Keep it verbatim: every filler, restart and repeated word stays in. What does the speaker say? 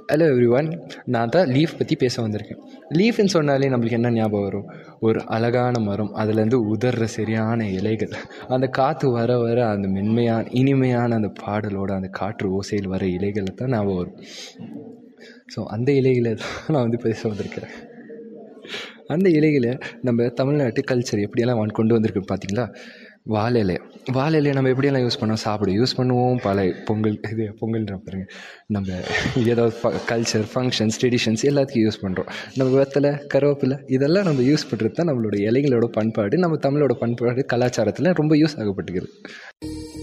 Hello every one, நான் தான் leaf பற்றி பேச வந்திருக்கேன். லீஃப்னு சொன்னாலே நம்மளுக்கு என்ன ஞாபகம் வரும்? ஒரு அழகான மரம், அதுலேருந்து உதர்ற சரியான இலைகள், அந்த காற்று வர வர அந்த மென்மையான இனிமையான அந்த பாடலோட அந்த காற்று ஓசையில் வர இலைகளை தான் ஞாபகம் வரும். ஸோ அந்த இலைகளை தான் நான் வந்து பேச வந்திருக்கிறேன். அந்த இலைகளை நம்ம தமிழ்நாட்டு கல்ச்சர் எப்படியெல்லாம் வந்து கொண்டு வந்திருக்கு பார்த்தீங்களா? வாழை இலை. வாழை இலையை நம்ம எப்படியெல்லாம் யூஸ் பண்ணுவோம்? சாப்பிட யூஸ் பண்ணுவோம். பல பொங்கல், இது பொங்கல்ன்ற பாருங்க, நம்ம ஏதாவது ஃப கல்ச்சர் ஃபங்க்ஷன்ஸ் ட்ரெடிஷன்ஸ் எல்லாத்துக்கும் யூஸ் பண்ணுறோம். நம்ம வெத்தலை, கருவேப்பிலை இதெல்லாம் நம்ம யூஸ் பண்ணுறது தான் நம்மளோட இலைகளோட பண்பாடு. நம்ம தமிழோட பண்பாடு கலாச்சாரத்தில் ரொம்ப யூஸ் ஆகப்பட்டுக்குது.